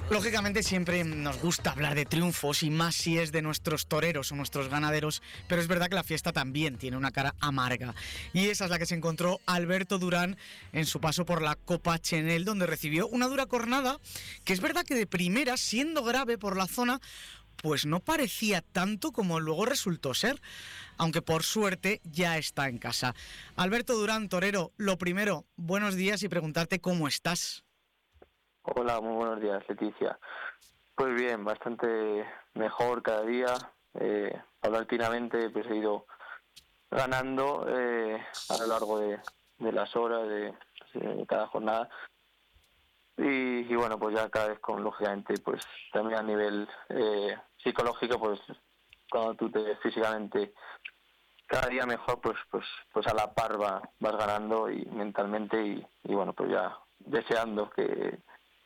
Lógicamente siempre nos gusta hablar de triunfos y más si es de nuestros toreros o nuestros ganaderos, pero es verdad que la fiesta también tiene una cara amarga y esa es la que se encontró Alberto Durán en su paso por la Copa Chenel, donde recibió una dura cornada que es verdad que de primera, siendo grave por la zona, pues no parecía tanto como luego resultó ser, aunque por suerte ya está en casa. Alberto Durán, torero, lo primero, buenos días y preguntarte cómo estás. Hola, muy buenos días, Leticia. Pues bien, bastante mejor cada día. Paulatinamente pues he ido ganando a lo largo de las horas de cada jornada. Y bueno, pues ya cada vez lógicamente, pues también a nivel psicológico, pues cuando tú te ves físicamente cada día mejor, pues a la par vas ganando y mentalmente y bueno, pues ya deseando que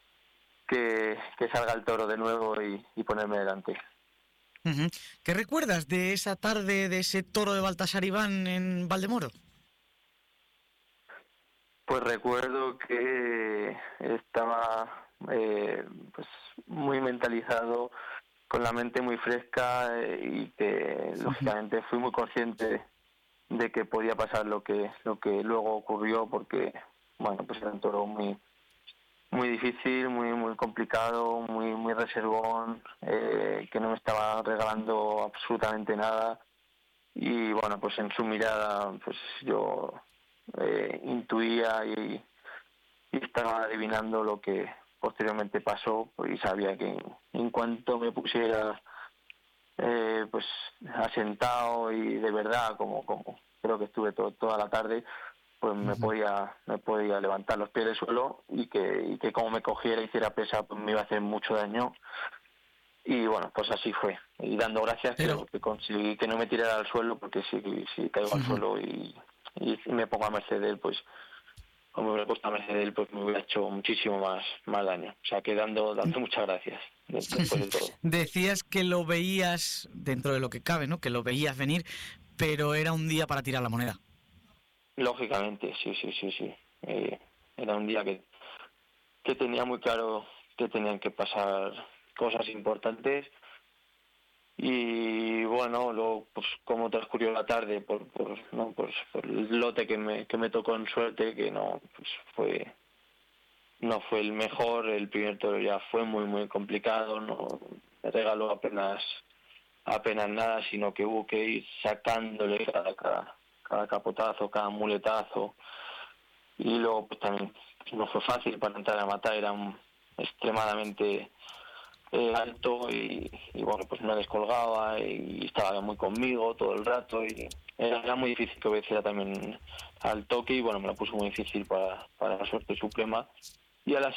salga el toro de nuevo y ponerme delante. Uh-huh. ¿Qué recuerdas de esa tarde, de ese toro de Baltasar Iván en Valdemoro? Pues recuerdo que estaba pues muy mentalizado, con la mente muy fresca y que lógicamente fui muy consciente de que podía pasar lo que luego ocurrió, porque bueno, pues era un toro muy difícil, muy complicado, muy reservón, que no me estaba regalando absolutamente nada. Y bueno, pues en su mirada pues yo intuía y estaba adivinando lo que posteriormente pasó, pues, y sabía que en cuanto me pusiera pues asentado y de verdad, como creo que estuve toda la tarde, pues me podía levantar los pies del suelo y que como me cogiera y hiciera pesa, pues me iba a hacer mucho daño. Y bueno, pues así fue. Y dando gracias que conseguí que no me tirara al suelo, porque si caigo al suelo y me pongo a merced de él, pues como me hubiera puesto a merced de él, pues me hubiera hecho muchísimo más daño. O sea que dando muchas gracias después de todo. Decías que lo veías, dentro de lo que cabe, ¿no? Que lo veías venir, pero era un día para tirar la moneda. Lógicamente, sí. Era un día que tenía muy claro que tenían que pasar cosas importantes. Y bueno, luego pues como transcurrió la tarde por el lote que me tocó en suerte, que no fue el mejor. El primer toro ya fue muy complicado, no me regaló apenas nada, sino que hubo que ir sacándole cada capotazo, cada muletazo. Y luego pues también no fue fácil para entrar a matar, era extremadamente alto y bueno, pues me descolgaba y estaba muy conmigo todo el rato y era muy difícil que obedeciera también al toque. Y bueno, me lo puso muy difícil para la suerte suprema. Y a la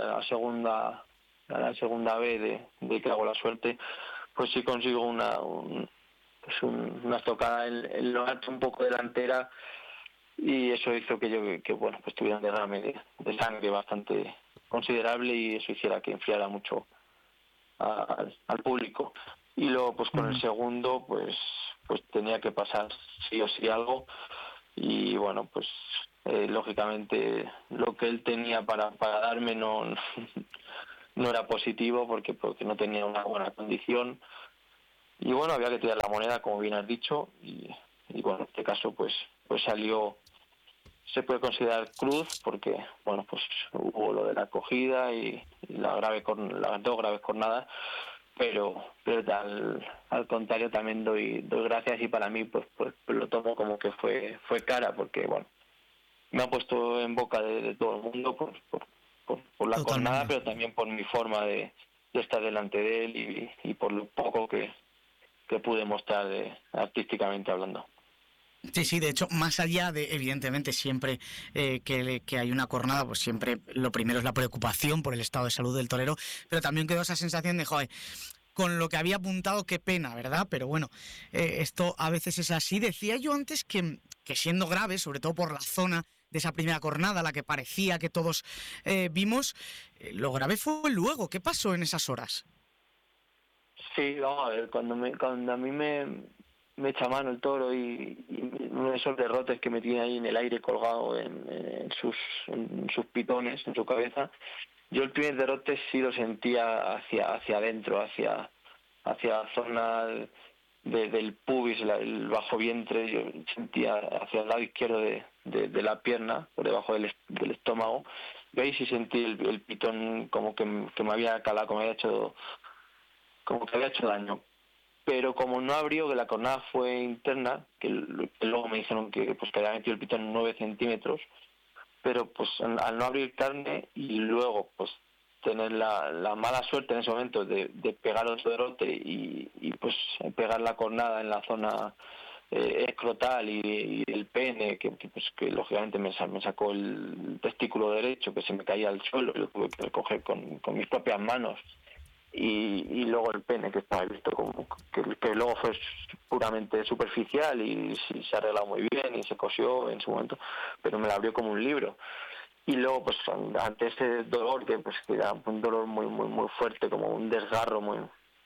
segunda vez de que hago la suerte, pues sí consigo una estocada en lo alto, un poco delantera, y eso hizo que bueno, pues tuviera un derrame de sangre bastante considerable y eso hiciera que enfriara mucho al público. Y luego pues con el segundo pues tenía que pasar sí o sí algo. Y bueno, pues lógicamente lo que él tenía para darme no era positivo, porque no tenía una buena condición. Y bueno, había que tirar la moneda, como bien has dicho, y bueno, en este caso pues salió, se puede considerar cruz, porque bueno, pues hubo lo de la acogida y las dos graves cornadas, pero al contrario también doy gracias, y para mí pues lo tomo como que fue cara, porque bueno, me ha puesto en boca de todo el mundo por la Totalmente. cornada, pero también por mi forma de estar delante de él y por lo poco que pude mostrar artísticamente hablando. Sí, de hecho, más allá de, evidentemente, siempre que hay una cornada, pues siempre lo primero es la preocupación por el estado de salud del torero, pero también quedó esa sensación de, joder, con lo que había apuntado, qué pena, ¿verdad? Pero bueno, esto a veces es así. Decía yo antes que siendo grave, sobre todo por la zona de esa primera cornada, la que parecía que todos vimos, lo grave fue luego. ¿Qué pasó en esas horas? Sí, vamos a ver, cuando a mí me echa mano el toro y uno de esos derrotes que me tiene ahí en el aire colgado en sus pitones, en su cabeza, yo el primer derrote sí lo sentía hacia adentro, hacia la zona del pubis, el bajo vientre. Yo sentía hacia el lado izquierdo de la pierna, por debajo del estómago. Yo ahí sí sentí el pitón como que me había calado, como que había hecho daño. Pero como no abrió, que la cornada fue interna, que luego me dijeron que había metido el pitón 9 centímetros, pero pues al no abrir carne y luego pues tener la mala suerte en ese momento de pegar otro derrote y pues pegar la cornada en la zona escrotal y el pene, que lógicamente me sacó el testículo derecho, que se me caía al suelo y lo tuve que recoger con mis propias manos. Y luego el pene, que estaba visto como que luego fue puramente superficial y se ha arreglado muy bien y se cosió en su momento, pero me la abrió como un libro. Y luego pues ante ese dolor que era un dolor muy muy muy fuerte, como un desgarro muy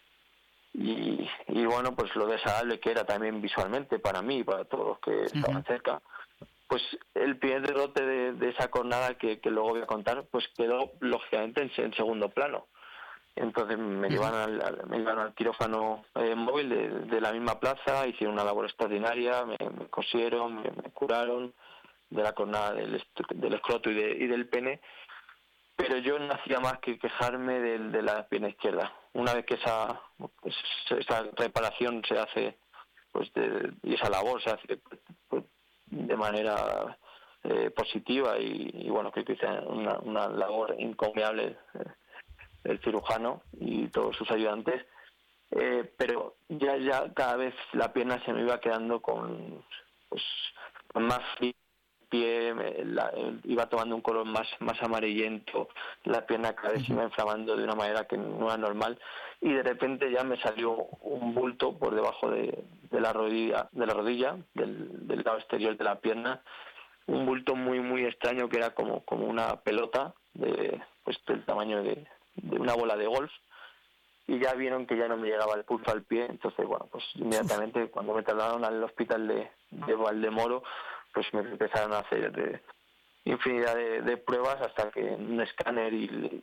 y bueno, pues lo desagradable que era también visualmente para mí y para todos los que estaban cerca, pues el primer derrote de esa cornada que luego voy a contar, pues quedó lógicamente en segundo plano. Entonces me llevaron al quirófano móvil de la misma plaza, hicieron una labor extraordinaria, me cosieron, me curaron de la cornada del escroto y del pene, pero yo no hacía más que quejarme de la pierna izquierda. Una vez que esa reparación se hace, y esa labor se hace pues, de manera positiva y bueno, creo que hice una labor encomiable el cirujano y todos sus ayudantes, pero ya cada vez la pierna se me iba quedando con más pie, iba tomando un color más amarillento, la pierna cada vez se iba inflamando de una manera que no era normal y de repente ya me salió un bulto por debajo de la rodilla del lado exterior de la pierna, un bulto muy muy extraño que era como una pelota del tamaño de una bola de golf, y ya vieron que ya no me llegaba el pulso al pie. Entonces bueno, pues inmediatamente cuando me trasladaron al hospital de Valdemoro, pues me empezaron a hacer infinidad de pruebas hasta que en un escáner y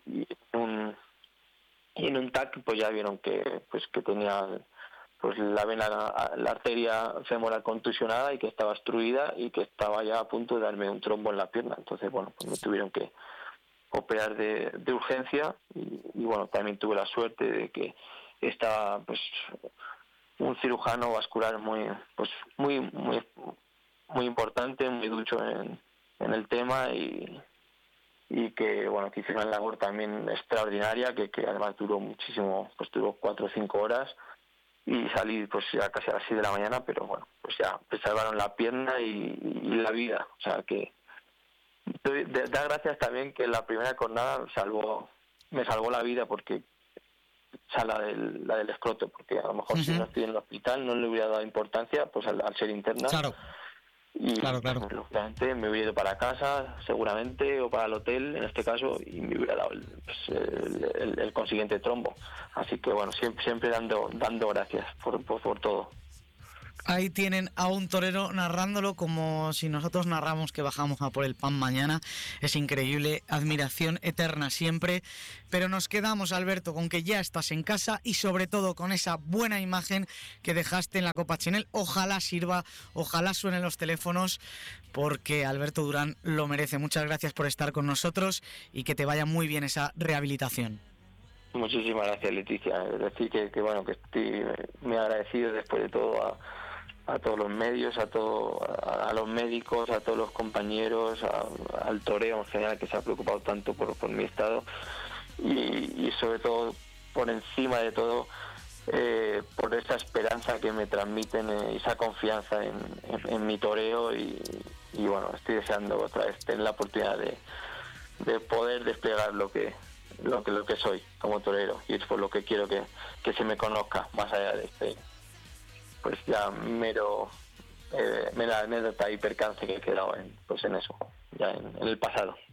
en un TAC pues ya vieron que tenía la arteria femoral contusionada y que estaba obstruida y que estaba ya a punto de darme un trombo en la pierna. Entonces bueno, pues me tuvieron que operar de urgencia y bueno, también tuve la suerte de que estaba un cirujano vascular muy importante, muy ducho en el tema y que bueno, que hizo una labor también extraordinaria que además duró muchísimo, duró 4 o 5 horas y salí ya casi a las 6 de la mañana, pero bueno, ya me salvaron la pierna y la vida. O sea que da gracias también que la primera cornada me salvó la vida, porque la del escroto, porque a lo mejor si no estoy en el hospital no le hubiera dado importancia al ser interna. Claro. Y claro. lógicamente me hubiera ido para casa seguramente, o para el hotel en este caso, y me hubiera dado el consiguiente trombo. Así que bueno, siempre dando gracias por todo. Ahí tienen a un torero narrándolo como si nosotros narramos que bajamos a por el pan mañana. Es increíble, admiración eterna siempre. Pero nos quedamos, Alberto, con que ya estás en casa y sobre todo con esa buena imagen que dejaste en la Copa Chenel. Ojalá sirva, ojalá suenen los teléfonos, porque Alberto Durán lo merece. Muchas gracias por estar con nosotros y que te vaya muy bien esa rehabilitación. Muchísimas gracias, Leticia. Es decir que bueno, que estoy muy agradecido después de todo a todos los medios, a los médicos, a todos los compañeros, al toreo en general, que se ha preocupado tanto por mi estado y sobre todo, por encima de todo, por esa esperanza que me transmiten, esa confianza en mi toreo y bueno, estoy deseando otra vez tener la oportunidad de poder desplegar lo que soy como torero, y es por lo que quiero que se me conozca más allá de ya mera anécdota y percance que he quedado en eso, ya en el pasado.